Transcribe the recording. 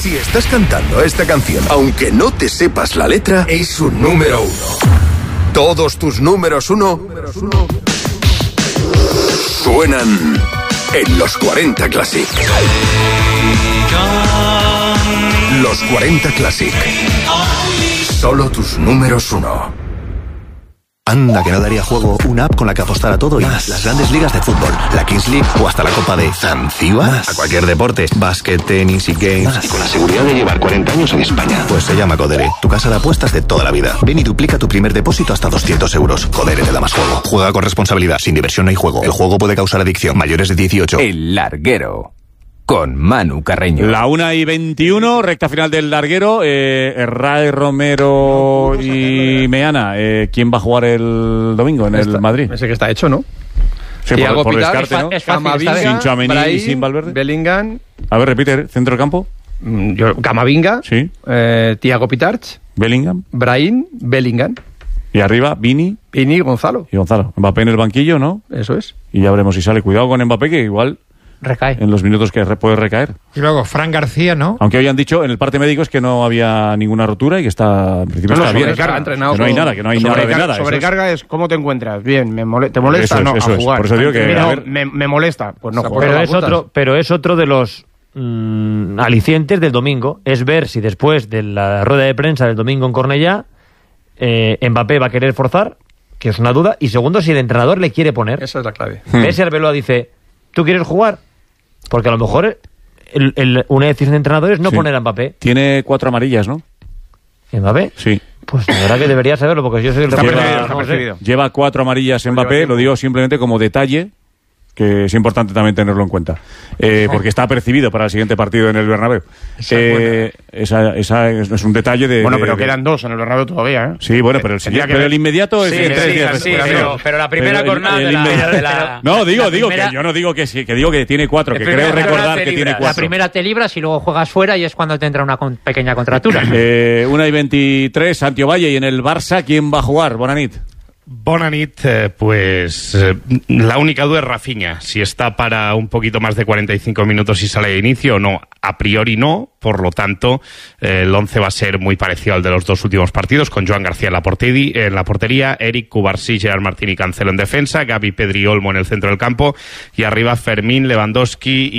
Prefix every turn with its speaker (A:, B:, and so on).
A: Si estás cantando esta canción, aunque no te sepas la letra, es un número 1. Todos tus números 1 suenan en los 40 Classic. Los 40 Classic. Solo tus números 1.
B: Anda, que no daría juego una app con la que apostar a todo y más. Las grandes ligas de fútbol, la Kings League o hasta la Copa de Zanzíbar. A cualquier deporte, básquet, tenis y games. Más. Y con la seguridad de llevar 40 años en España. Pues se llama Codere, tu casa de apuestas de toda la vida. Ven y duplica tu primer depósito hasta 200 euros. Codere te da más juego. Juega con responsabilidad, sin diversión no hay juego. El juego puede causar adicción. Mayores de 18.
C: El Larguero. Con Manu Carreño.
D: La 1:21, recta final del Larguero. Herrera, Romero y Meana. ¿Quién va a jugar el domingo en el Madrid?
E: Ese que está hecho, ¿no?
D: Sí, por descarte, ¿no?
E: Camavinga,
D: sin Tchouaméni y sin Valverde.
E: Bellingham.
D: A ver, repite, centro del campo.
E: Camavinga.
D: Sí.
E: Thiago Pitarch.
D: Bellingham.
E: Brahim. Bellingham.
D: Y arriba, Vini.
E: Vini y Gonzalo.
D: Y Gonzalo. Mbappé en el banquillo, ¿no?
E: Eso es.
D: Y ya veremos si sale. Cuidado con Mbappé, que igual...
F: recae.
D: En los minutos que puede recaer.
G: Y luego Fran García, ¿no?
D: Aunque hoy han dicho en el parte médico es que no había ninguna rotura y que está, en principio está bien.
E: Que no
D: hay nada, que no hay nada de nada.
E: Sobrecarga es cómo te encuentras. Bien, ¿te molesta?
D: Eso
E: no,
D: es,
E: a jugar.
D: Por eso digo que...
E: Mira, me molesta, pues no juego.
F: Pero es otro de los alicientes del domingo. Es ver si después de la rueda de prensa del domingo en Cornellá Mbappé va a querer forzar, que es una duda, y segundo, si el entrenador le quiere poner.
E: Esa es la clave.
F: Messi Arbeloa dice, ¿tú quieres jugar? Porque a lo mejor una decisión de entrenador es no poner a Mbappé.
D: Tiene 4 amarillas, ¿no?
F: ¿Mbappé?
D: Sí.
F: Pues la verdad que debería saberlo, porque yo soy el
E: percibido.
D: Lleva 4 amarillas Mbappé, lo digo simplemente como detalle, que es importante también tenerlo en cuenta. Porque está percibido para el siguiente partido en el Bernabéu. Esa es un detalle de...
E: Bueno, pero quedan 2 en el Bernabéu todavía, ¿eh?
D: Sí, bueno, pero el inmediato es en 3 días.
F: Sí, pero la primera jornada de la...
D: No, digo que yo no digo que sí, que digo que tiene 4, que creo recordar que tiene 4.
F: La primera te libras y luego juegas fuera y es cuando te entra una pequeña contractura.
D: 1:23, Santiago Valle, y en el Barça, ¿quién va a jugar? Bona nit.
H: Bona nit, la única duda es Rafinha, si está para un poquito más de 45 minutos y sale de inicio o no. A priori no, por lo tanto el 11 va a ser muy parecido al de los 2 últimos partidos, con Joan García en la portería, Eric, Cubarsí, Gerard Martín y Cancelo en defensa, Gavi, Pedri y Olmo en el centro del campo, y arriba Fermín, Lewandowski